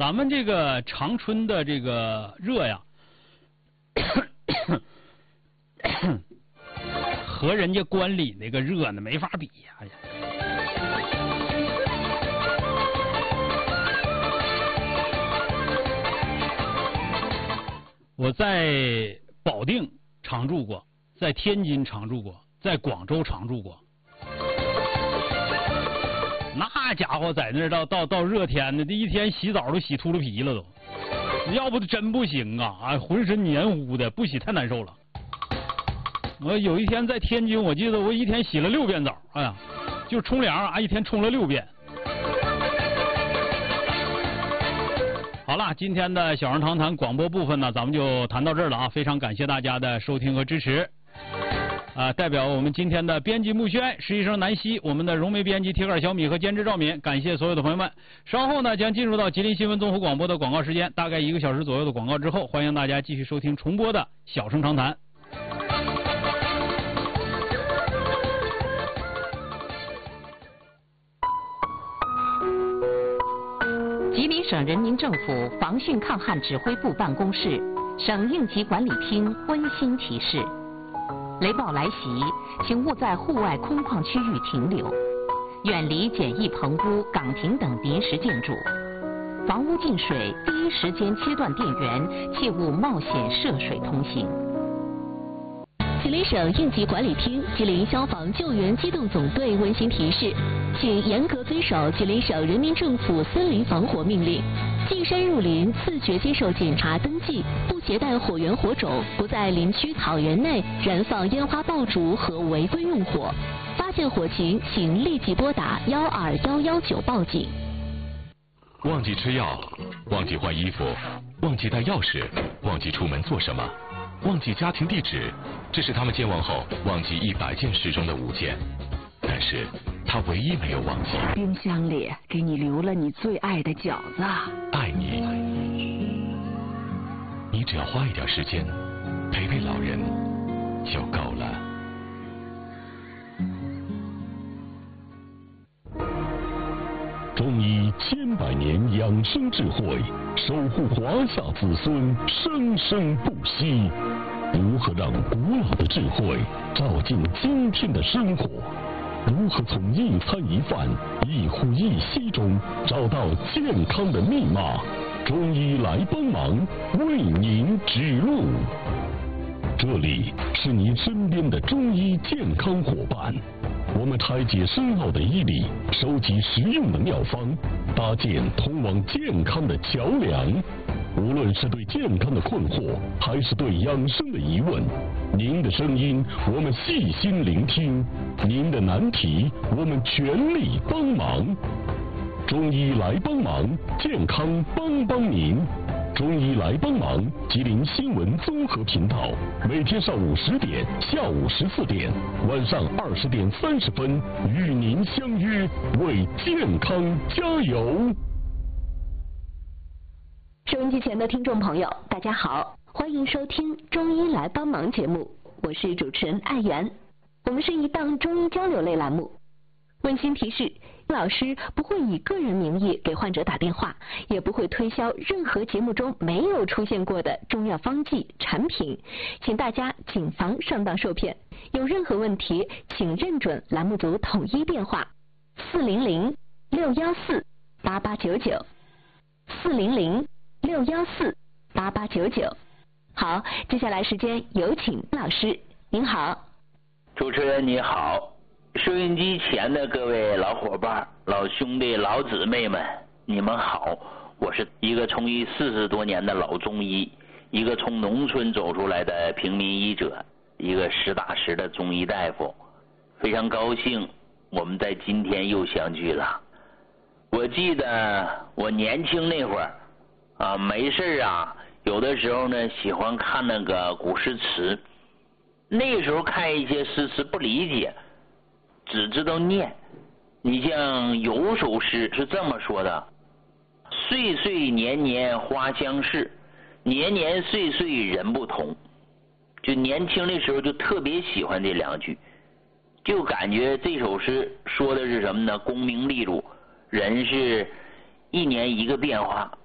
咱们这个长春的这个热呀，和人家关里那个热呢没法比呀。哎呀，我在保定常住过，在天津常住过，在广州常住过。那家伙在那儿到热天的，第一天洗澡都洗秃噜皮了都，要不真不行啊！浑身黏糊的，不洗太难受了。我有一天在天津，我记得我一天洗了6遍澡，哎呀，就冲凉啊，一天冲了6遍。好了，今天的小人长谈广播部分呢，咱们就谈到这儿了啊！非常感谢大家的收听和支持。代表我们今天的编辑穆轩、实习生南希、我们的融媒编辑铁杆小米和监制赵敏，感谢所有的朋友们。稍后呢，将进入到吉林新闻综合广播的广告时间，大概1个小时左右的广告之后，欢迎大家继续收听重播的小声长谈。 吉林省人民政府防汛抗旱指挥部办公室、省应急管理厅温馨提示：雷暴来袭，请勿在户外空旷区域停留，远离简易棚屋、岗亭等临时建筑。房屋进水，第一时间切断电源，切勿冒险涉水通行。吉林省应急管理厅、吉林消防救援机动总队温馨提示：请严格遵守吉林省人民政府森林防火命令，进山入林自觉接受检查登记，不携带火源火种，不在林区草原内燃放烟花爆竹和违规用火。发现火情，请立即拨打12119报警。 忘记吃药，忘记换衣服，忘记带钥匙，忘记出门做什么，忘记家庭地址，这是他们健忘后忘记100件事中的5件，但是他唯一没有忘记。 冰箱里给你留了你最爱的饺子。 爱你，你只要花一点时间陪陪老人就够了。 中医千百年养生智慧，守护华夏子孙生生不息。如何让古老的智慧照进今天的生活？如何从一餐一饭、一呼一吸中找到健康的密码？中医来帮忙，为您指路。这里是你身边的中医健康伙伴，我们拆解深奥的医理，收集实用的妙方，搭建通往健康的桥梁。无论是对健康的困惑，还是对养生的疑问，您的声音我们细心聆听，您的难题我们全力帮忙。中医来帮忙，健康帮帮您。中医来帮忙，吉林新闻综合频道，每天上午10点、下午14点、晚上20点30分，与您相约，为健康加油。 收音机前的听众朋友，大家好，欢迎收听《中医来帮忙》节目，我是主持人艾媛。我们是一档中医交流类栏目。温馨提示，老师不会以个人名义给患者打电话，也不会推销任何节目中没有出现过的中药方剂产品，请大家谨防上当受骗。有任何问题，请认准栏目组统一电话400-614-8899，400-614-8899。好，接下来时间有请老师，您好。 主持人你好。收音机前的各位老伙伴、老兄弟、老姊妹们，你们好！我是一个从医40多年的老中医，一个从农村走出来的平民医者，一个实打实的中医大夫。非常高兴我们在今天又相聚了。我记得我年轻那会儿啊，没事啊，有的时候呢喜欢看那个古诗词，那个时候看一些诗词不理解，只知道念。你像有首诗是这么说的：岁岁年年花相似，年年岁岁人不同。就年轻的时候就特别喜欢这2句，就感觉这首诗说的是什么呢？功名利禄，人是一年一个变化，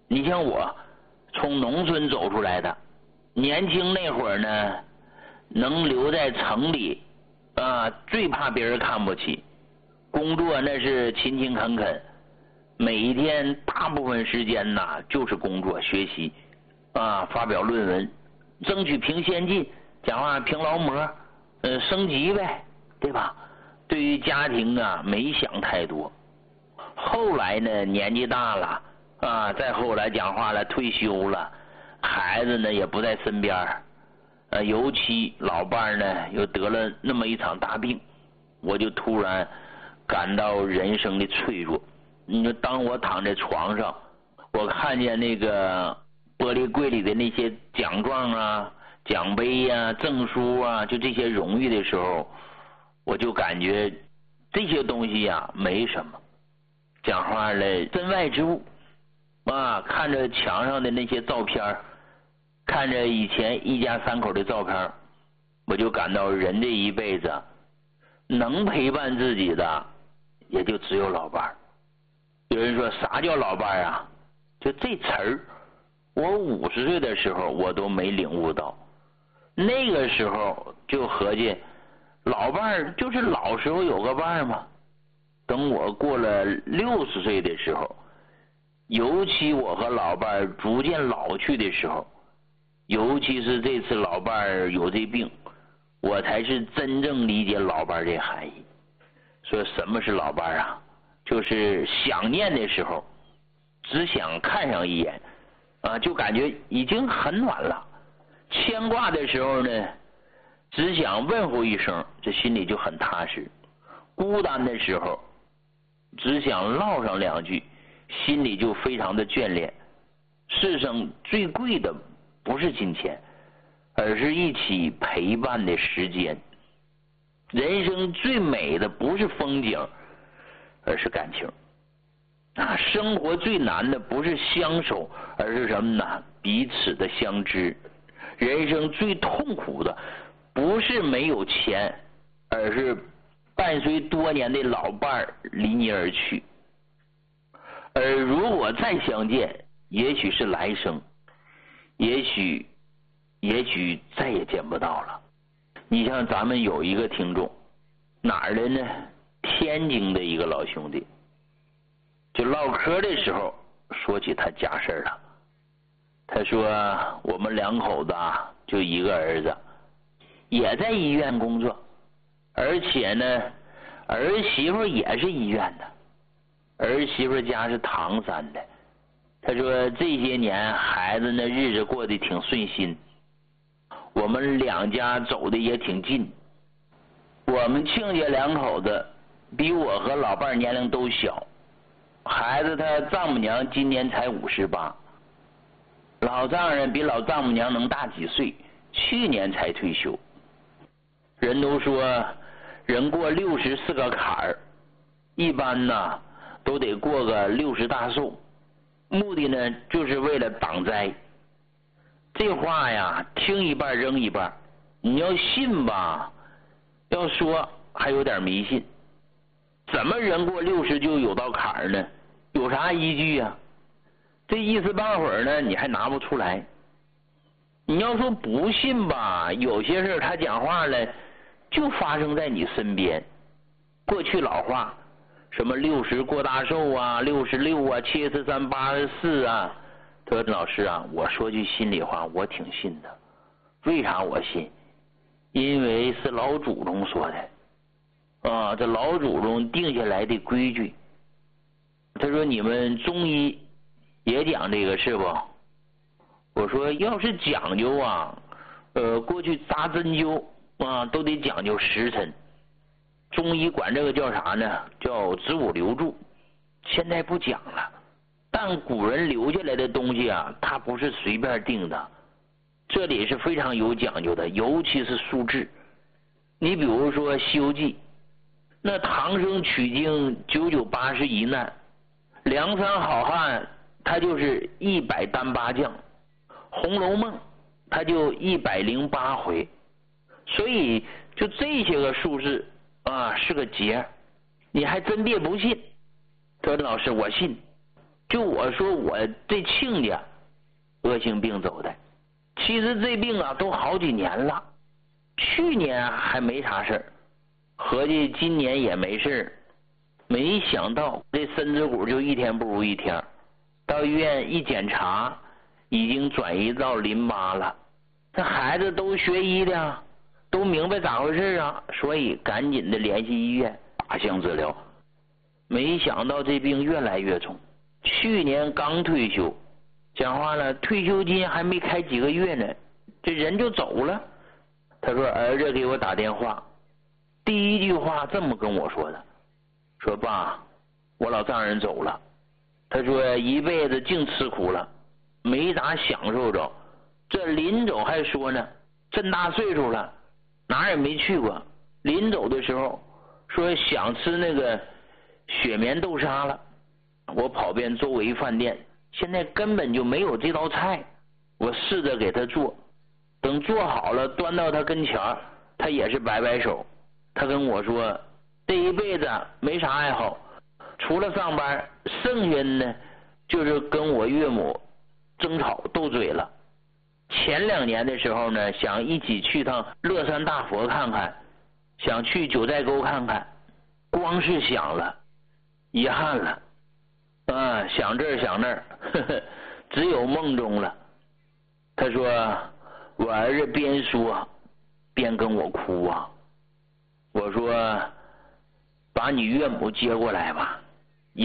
你像我从农村走出来的，年轻那会儿呢，能留在城里最怕别人看不起，工作那是勤勤恳恳，每一天大部分时间呐就是工作学习发表论文，争取评先进，讲话评劳模，升级呗，对吧？对于家庭没想太多。后来呢，年纪大了再后来讲话了，退休了，孩子呢也不在身边，尤其老伴呢又得了那么一场大病，我就突然感到人生的脆弱。你说当我躺在床上，我看见那个玻璃柜里的那些奖状奖杯证书就这些荣誉的时候，我就感觉这些东西没什么，讲话了身外之物看着墙上的那些照片，看着以前一家三口的照片，我就感到人这一辈子能陪伴自己的也就只有老伴。有人说啥叫老伴就这词儿，我50岁的时候我都没领悟到，那个时候就合计老伴就是老时候有个伴嘛。等我过了60岁的时候，尤其我和老伴逐渐老去的时候，尤其是这次老伴有这病，我才是真正理解老伴这含义。说什么是老伴就是想念的时候只想看上一眼就感觉已经很暖了，牵挂的时候呢只想问候一声，这心里就很踏实，孤单的时候只想唠上两句，心里就非常的眷恋。世上最贵的不是金钱，而是一起陪伴的时间。人生最美的不是风景，而是感情。生活最难的不是相守，而是什么呢？彼此的相知。人生最痛苦的不是没有钱，而是伴随多年的老伴离你而去。而如果再相见，也许是来生，也许再也见不到了。你像咱们有一个听众，哪儿的呢？天津的一个老兄弟，就唠嗑的时候说起他家事了。他说我们2口子就一个儿子，也在医院工作，而且呢儿媳妇也是医院的，儿媳妇家是唐山的。他说这些年孩子呢日子过得挺顺心，我们2家走的也挺近。我们亲家2口子比我和老伴年龄都小，孩子他丈母娘今年才58，老丈人比老丈母娘能大几岁，去年才退休。人都说人过60是个坎儿，一般呢都得过个60大寿，目的呢就是为了挡灾。这话听一半扔一半，你要信吧，要说还有点迷信。怎么人过60就有道坎儿呢？有啥依据这一时半会儿呢你还拿不出来。你要说不信吧，有些事他讲话了就发生在你身边。过去老话什么60过大寿6673、84他说老师我说句心里话，我挺信的。为啥我信？因为是老祖宗说的这老祖宗定下来的规矩。他说你们中医也讲这个是不？我说要是讲究过去扎针灸都得讲究时辰，中医管这个叫啥呢？叫子午流注，现在不讲了。但古人留下来的东西它不是随便定的，这里是非常有讲究的，尤其是数字。你比如说《西游记》，那唐僧取经991难，梁山好汉他就是100单八将，《红楼梦》他就108回，所以就这些个数字是个节，你还真别不信。他说老师我信， 就我说我这亲家恶性病走的，其实这病啊都好几年了，去年还没啥事儿，合计今年也没事儿，没想到这身子骨就一天不如一天，到医院一检查，已经转移到淋巴了。这孩子都学医的，都明白咋回事啊，所以赶紧的联系医院靶向治疗。没想到这病越来越重，去年刚退休，讲话了，退休金还没开几个月呢，这人就走了。他说儿子给我打电话，第一句话这么跟我说的，说爸，我老丈人走了，他说一辈子净吃苦了，没咋享受着，这临走还说呢，这么大岁数了，哪儿也没去过，临走的时候说想吃那个雪棉豆沙了，我跑遍周围饭店，现在根本就没有这道菜，我试着给他做，等做好了端到他跟前，他也是摆摆手，他跟我说这一辈子没啥爱好，除了上班，剩下呢就是跟我岳母争吵斗嘴了。前2年的时候呢，想一起去趟乐山大佛看看，想去九寨沟看看，光是想了，遗憾了，想这儿想那儿，只有梦中了。他说我儿子边说边跟我哭啊，我说把你岳母接过来吧，